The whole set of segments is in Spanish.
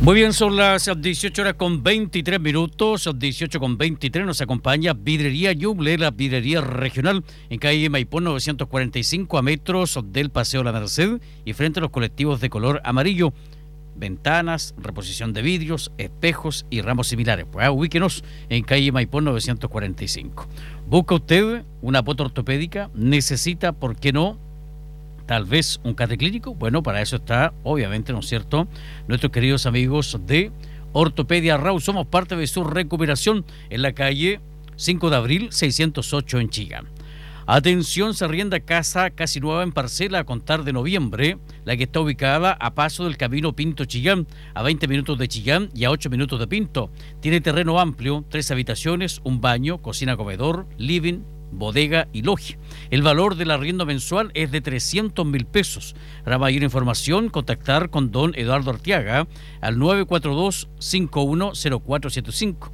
Muy bien, son las 18 horas con 23 minutos, 18 con 23, nos acompaña Vidrería Ñuble, la vidrería regional en calle Maipú 945 a metros del Paseo La Merced y frente a los colectivos de color amarillo. Ventanas, reposición de vidrios, espejos y ramos similares. Pues ubíquenos en calle Maipú 945. ¿Busca usted una pota ortopédica? ¿Necesita, por qué no, tal vez un cateclínico? Bueno, para eso está, obviamente, ¿no es cierto?, nuestros queridos amigos de Ortopedia Rau. Somos parte de su recuperación en la calle 5 de abril 608 en Chillán. Atención, se arrienda casa casi nueva en parcela a contar de noviembre, la que está ubicada a paso del camino Pinto-Chillán, a 20 minutos de Chillán y a 8 minutos de Pinto. Tiene terreno amplio, 3 habitaciones, un baño, cocina-comedor, living, bodega y logia. El valor del arriendo mensual es de 300.000 pesos. Para mayor información, contactar con don Eduardo Arteaga al 942-510475,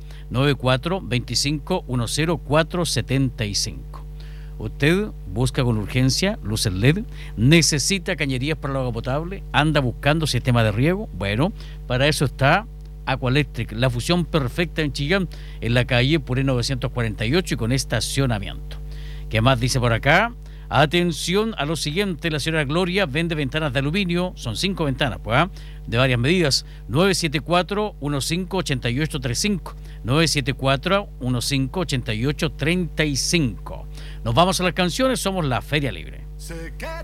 94-25-10475. Usted busca con urgencia luces LED, necesita cañerías para el agua potable, anda buscando sistema de riego. Bueno, para eso está Aqualectric, la fusión perfecta en Chillán, en la calle Puré 948 y con estacionamiento. ¿Qué más dice por acá? Atención a lo siguiente, la señora Gloria vende ventanas de aluminio, son 5 ventanas, pues, de varias medidas. 974-158835, 974-158835. Nos vamos a las canciones, somos la Feria Libre.